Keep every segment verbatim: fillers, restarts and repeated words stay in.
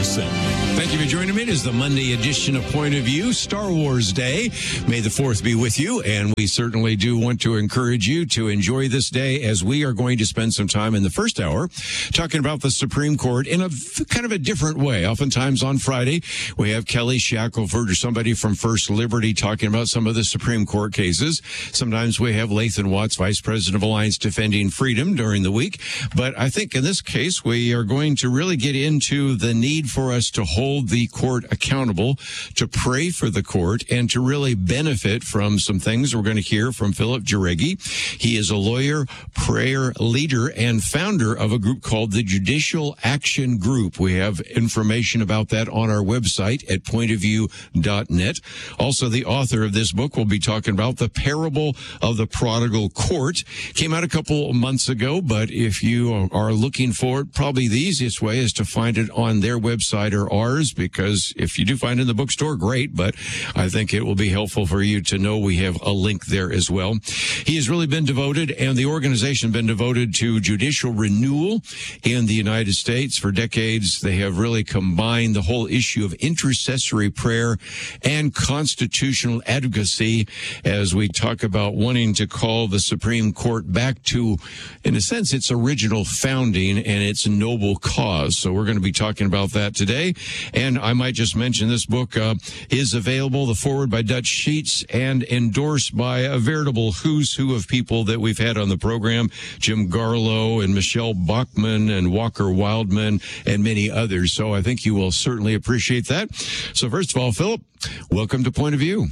Anderson. Thank you for joining me. It is the Monday edition of Point of View, Star Wars Day. May the fourth be with you, and we certainly do want to encourage you to enjoy this day as we are going to spend some time in the first hour talking about the Supreme Court in a kind of a different way. Oftentimes on Friday, we have Kelly Shackelford or somebody from First Liberty talking about some of the Supreme Court cases. Sometimes we have Lathan Watts, Vice President of Alliance Defending Freedom, during the week. But I think in this case, we are going to really get into the need for us to hold the court accountable, to pray for the court, and to really benefit from some things we're going to hear from Philip Jauregui. He is a lawyer, prayer leader, and founder of a group called the Judicial Action Group. We have information about that on our website at point of view dot net. Also, the author of this book will be talking about the parable of the prodigal court. Came out a couple months ago, but if you are looking for it, probably the easiest way is to find it on their website or ours, because if you do find it in the bookstore, great, but I think it will be helpful for you to know we have a link there as well. He has really been devoted, and the organization been devoted to judicial renewal in the United States. For decades, they have really combined the whole issue of intercessory prayer and constitutional advocacy as we talk about wanting to call the Supreme Court back to, in a sense, its original founding and its noble cause. So we're going to be talking about that today. And I might just mention this book uh, is available, the foreword by Dutch Sheets, and endorsed by a veritable who's who of people that we've had on the program, Jim Garlow and Michelle Bachmann and Walker Wildman and many others. So I think you will certainly appreciate that. So first of all, Philip, welcome to Point of View.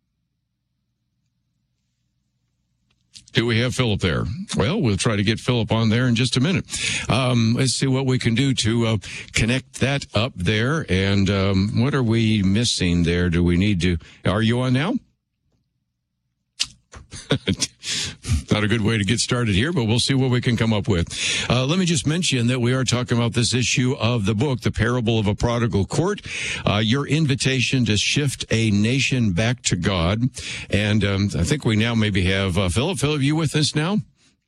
Do we have Philip there? Well, we'll try to get Philip on there in just a minute. Um, let's see what we can do to uh, connect that up there. And um, what are we missing there? Do we need to? Are you on now? Not a good way to get started here, but we'll see what we can come up with. Uh, let me just mention that we are talking about this issue of the book, The Parable of a Prodigal Court, uh, your invitation to shift a nation back to God. And um, I think we now maybe have uh, Philip. Philip, you with us now?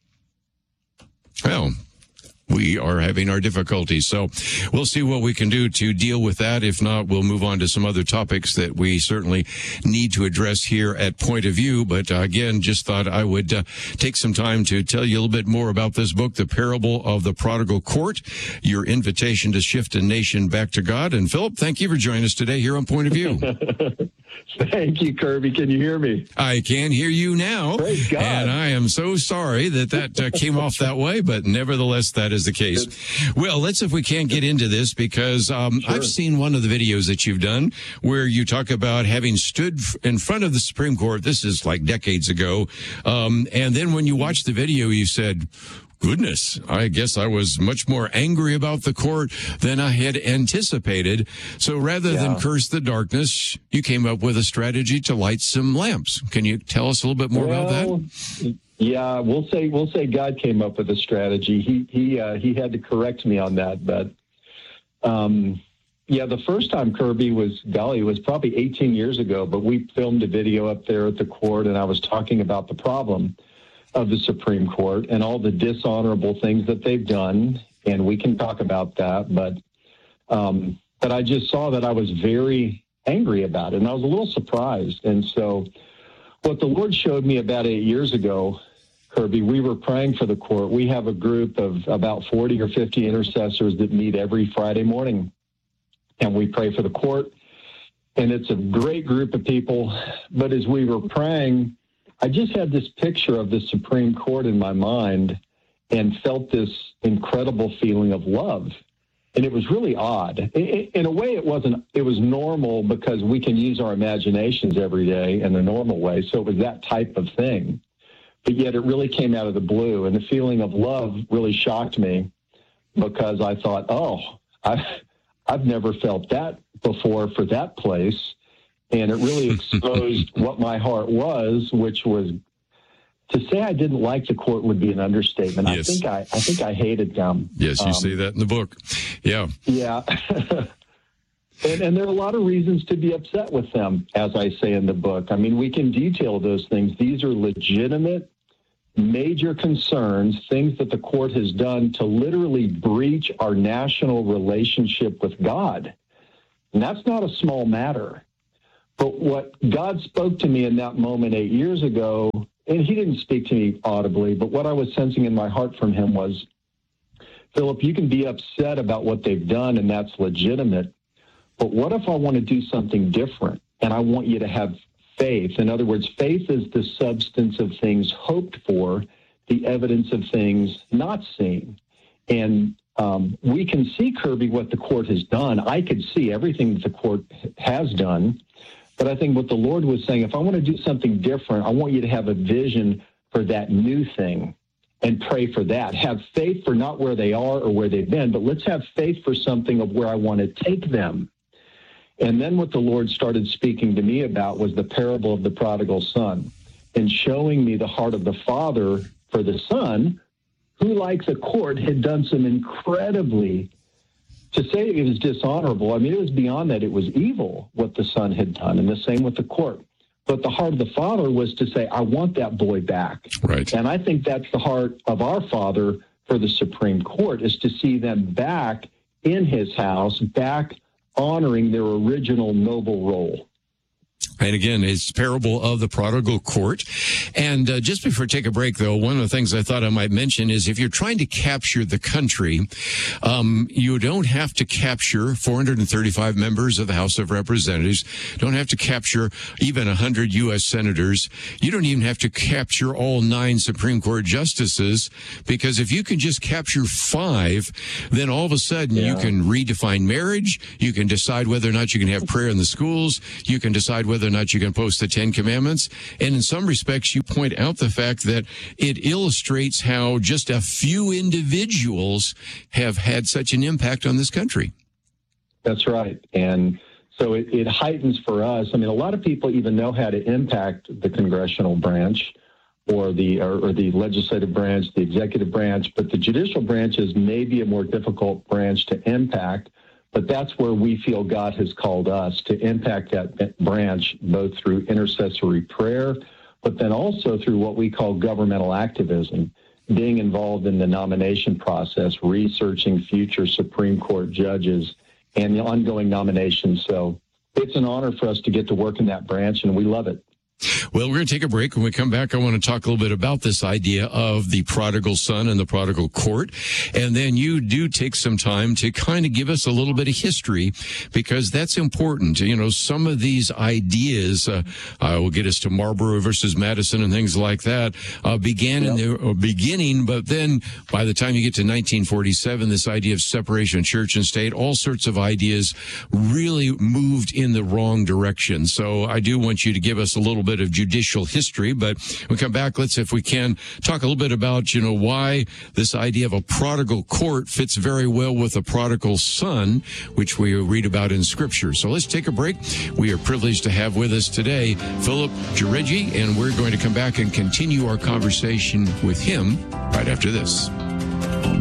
Well, we are having our difficulties. So we'll see what we can do to deal with that. If not, we'll move on to some other topics that we certainly need to address here at Point of View. But uh, again, just thought I would uh, take some time to tell you a little bit more about this book, The Parable of the Prodigal Court, your invitation to shift a nation back to God. And Philip, thank you for joining us today here on Point of View. Thank you, Kirby. Can you hear me? I can hear you now. Praise God. And I am so sorry that that uh, came off that way, but nevertheless, that is the case. Good. Well, let's, if we can, get into this, because um, sure. I've seen one of the videos that you've done where you talk about having stood in front of the Supreme Court. This is like decades ago. Um, and then when you watched the video, you said, goodness, I guess I was much more angry about the court than I had anticipated. So rather yeah. than curse the darkness, you came up with a strategy to light some lamps. Can you tell us a little bit more well, about that? Yeah, we'll say we'll say God came up with a strategy. He he uh, he had to correct me on that, but um, yeah, the first time, Kirby, was golly, it was probably eighteen years ago. But we filmed a video up there at the court, and I was talking about the problem of the Supreme Court and all the dishonorable things that they've done, and we can talk about that. But um, but I just saw that I was very angry about it, and I was a little surprised. And so what the Lord showed me about eight years ago, Kirby, we were praying for the court. We have a group of about forty or fifty intercessors that meet every Friday morning, and we pray for the court. And it's a great group of people. But as we were praying, I just had this picture of the Supreme Court in my mind and felt this incredible feeling of love. And it was really odd. In a way, it wasn't, it was normal because we can use our imaginations every day in a normal way. So it was that type of thing. But yet it really came out of the blue. And the feeling of love really shocked me because I thought, oh, I, I've never felt that before for that place. And it really exposed what my heart was, which was, to say I didn't like the court would be an understatement. Yes. I think I, I think I hated them. Yes, you um, say that in the book. Yeah. Yeah. and, and there are a lot of reasons to be upset with them, as I say in the book. I mean, we can detail those things. These are legitimate major concerns, things that the court has done to literally breach our national relationship with God. And that's not a small matter. But what God spoke to me in that moment eight years ago, and he didn't speak to me audibly, but what I was sensing in my heart from him was, Philip, you can be upset about what they've done, and that's legitimate. But what if I want to do something different, and I want you to have faith? In other words, faith is the substance of things hoped for, the evidence of things not seen. And um, we can see, Kirby, what the court has done. I could see everything that the court has done. But I think what the Lord was saying, if I want to do something different, I want you to have a vision for that new thing and pray for that. Have faith for not where they are or where they've been, but let's have faith for something of where I want to take them. And then what the Lord started speaking to me about was the parable of the prodigal son and showing me the heart of the father for the son, who, like the court, had done some incredibly, to say it was dishonorable, I mean, it was beyond that. It was evil what the son had done, and the same with the court. But the heart of the father was to say, I want that boy back. Right. And I think that's the heart of our Father for the Supreme Court, is to see them back in his house, back honoring their original noble role. And again, it's parable of the prodigal court. And uh, just before I take a break, though, one of the things I thought I might mention is if you're trying to capture the country, um, you don't have to capture four hundred thirty-five members of the House of Representatives, don't have to capture even one hundred U S senators. You don't even have to capture all nine Supreme Court justices, because if you can just capture five, then all of a sudden yeah. you can redefine marriage. You can decide whether or not you can have prayer in the schools. You can decide whether or not you can post the Ten Commandments. And in some respects, you point out the fact that it illustrates how just a few individuals have had such an impact on this country. That's right. And so it, it heightens for us. I mean, a lot of people even know how to impact the congressional branch or the or, or the legislative branch, the executive branch, but the judicial branch is maybe a more difficult branch to impact. But that's where we feel God has called us to impact that branch, both through intercessory prayer, but then also through what we call governmental activism, being involved in the nomination process, researching future Supreme Court judges, and the ongoing nominations. So it's an honor for us to get to work in that branch, and we love it. Well, we're going to take a break. When we come back, I want to talk a little bit about this idea of the prodigal son and the prodigal court. And then you do take some time to kind of give us a little bit of history, because that's important. You know, some of these ideas, uh, uh, will get us to Marlboro versus Madison and things like that, uh, began yep. in the uh, beginning. But then by the time you get to nineteen forty-seven, this idea of separation of church and state, all sorts of ideas really moved in the wrong direction. So I do want you to give us a little bit of judicial history, but when we come back, let's, if we can, talk a little bit about, you know, why this idea of a prodigal court fits very well with a prodigal son, which we read about in Scripture. So let's take a break. We are privileged to have with us today Philip Jareggi, and we're going to come back and continue our conversation with him right after this.